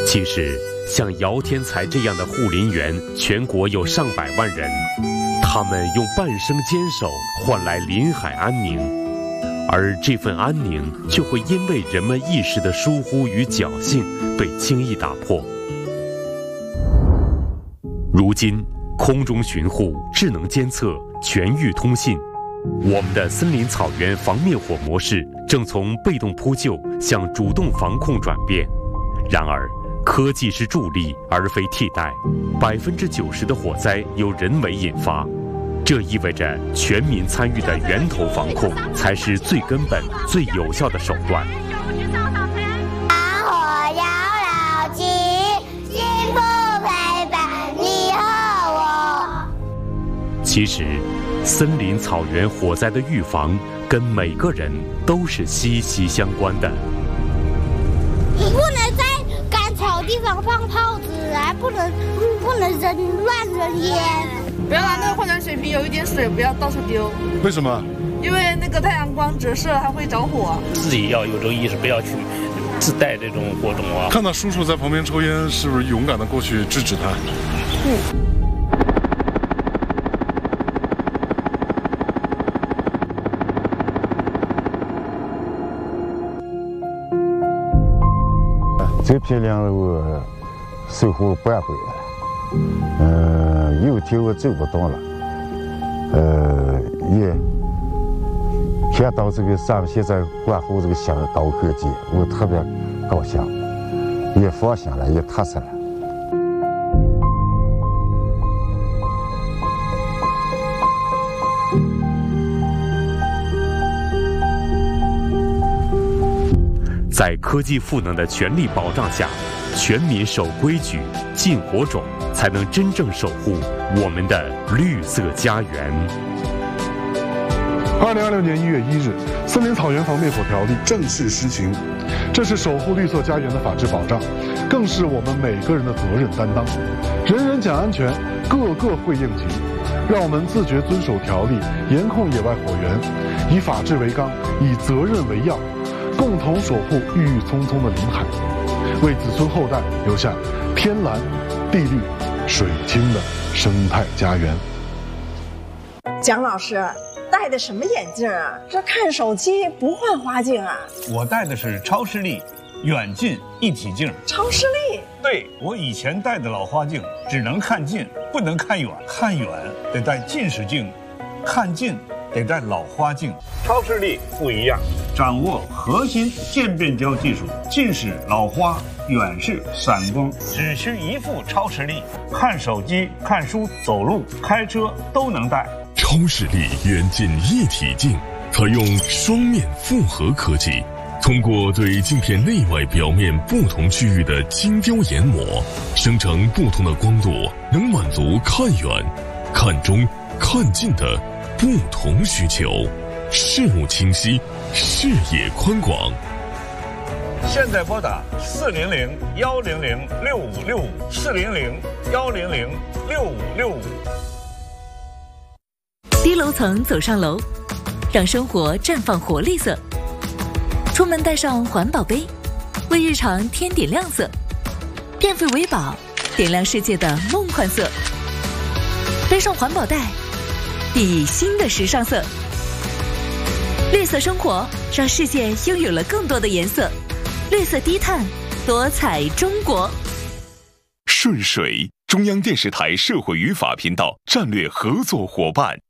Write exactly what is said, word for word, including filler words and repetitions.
其实，像姚天才这样的护林员，全国有上百万人，他们用半生坚守换来临海安宁，而这份安宁却会因为人们一时的疏忽与侥幸被轻易打破。如今，空中巡护、智能监测、全域通信，我们的森林草原防灭火模式正从被动扑救向主动防控转变。然而，科技是助力而非替代，百分之九十的火灾由人为引发，这意味着全民参与的源头防控才是最根本、最有效的手段。 防火要牢记，幸福陪伴你和我。 其实，森林草原火灾的预防跟每个人都是息息相关的。 不能在干草地方放炮子啊，不能不能扔乱扔烟。 不要拿那个矿泉水瓶有一点水，不要到处丢。 为什么？ 因为那个太阳光折射，它会着火。 自己要有这个意识，不要去自带这种火种啊。 看到叔叔在旁边抽烟，是不是勇敢的过去制止他？ 嗯。 这批粮肉收获半回来了，呃，有天我走不动了，呃，也看到这个咱们现在关乎这个新高科技，我特别高兴，也放心了，也踏实了。 在科技赋能的全力保障下，全民守规矩、禁火种，才能真正守护我们的绿色家园。 二零二六年一月一日，《森林草原防灭火条例》正式施行，这是守护绿色家园的法治保障，更是我们每个人的责任担当。人人讲安全，个个会应急。让我们自觉遵守条例，严控野外火源，以法治为纲，以责任为要。共同守护郁郁葱葱的林海，为子孙后代留下天蓝、地绿、水清的生态家园。 蒋老师戴的什么眼镜啊？这看手机不换花镜啊？ 我戴的是超视力远近一体镜。 超视力？ 对，我以前戴的老花镜只能看近，不能看远，看远得戴近视镜，看近得戴老花镜。超视力不一样，掌握核心渐变焦技术，近视、老花、远视、散光，只需一副超视力，看手机、看书、走路、开车都能戴。 超视力远近一体镜采用双面复合科技，通过对镜片内外表面不同区域的精雕研磨，生成不同的光度，能满足看远、看中、看近的不同需求，视物清晰，视野宽广。 现在拨打四零零幺零零六五六五四零零幺零零六五六五。 低楼层走上楼，让生活绽放活力色。出门带上环保杯，为日常添点亮色。电费为宝，点亮世界的梦幻色。背上环保袋，熠熠新的时尚色。绿色生活，让世界拥有了更多的颜色。绿色低碳，多彩中国。 顺水，中央电视台社会与法频道战略合作伙伴。